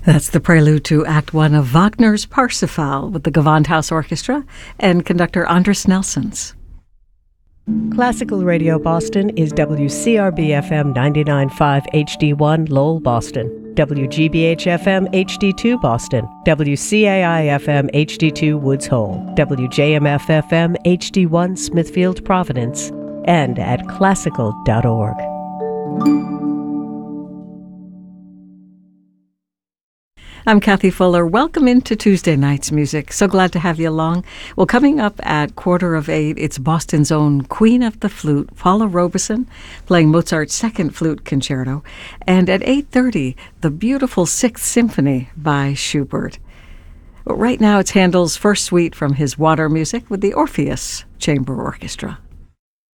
That's the prelude to Act One of Wagner's Parsifal with the Gewandhaus Orchestra and conductor Andris Nelsons. Classical Radio Boston is WCRB-FM 99.5 HD1 Lowell, Boston, WGBH-FM HD2 Boston, WCAI-FM HD2 Woods Hole, WJMF-FM HD1 Smithfield, Providence, and at classical.org. I'm Kathy Fuller. Welcome into Tuesday Night's Music. So glad to have you along. Well, coming up at 7:45, it's Boston's own Queen of the Flute, Paula Robeson, playing Mozart's Second Flute Concerto. And at 8:30, the beautiful Sixth Symphony by Schubert. Right now, it's Handel's First Suite from his Water Music with the Orpheus Chamber Orchestra.